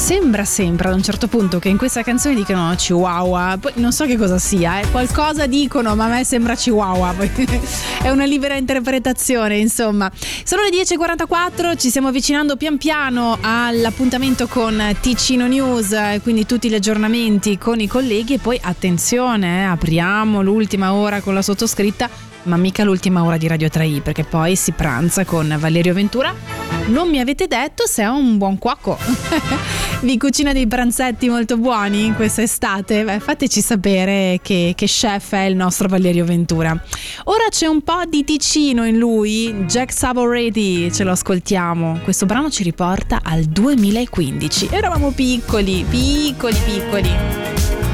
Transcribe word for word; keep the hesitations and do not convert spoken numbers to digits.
sembra sempre ad un certo punto che in questa canzone dicano Chihuahua, poi non so che cosa sia, eh. Qualcosa dicono, ma a me sembra Chihuahua, poi è una libera interpretazione, insomma. Sono le dieci e quarantaquattro, ci stiamo avvicinando pian piano all'appuntamento con Ticino News, quindi tutti gli aggiornamenti con i colleghi, e poi attenzione, eh, apriamo l'ultima ora con la sottoscritta, ma mica l'ultima ora di Radio tre i, perché poi si pranza con Valerio Ventura. Non mi avete detto se è un buon cuoco. Vi cucina dei pranzetti molto buoni in questa estate? Beh, fateci sapere che, che chef è il nostro Valerio Ventura. Ora c'è un po' di Ticino in lui, Jack Savoretti, ce lo ascoltiamo. Questo brano ci riporta al duemilaquindici. Eravamo piccoli, piccoli, piccoli.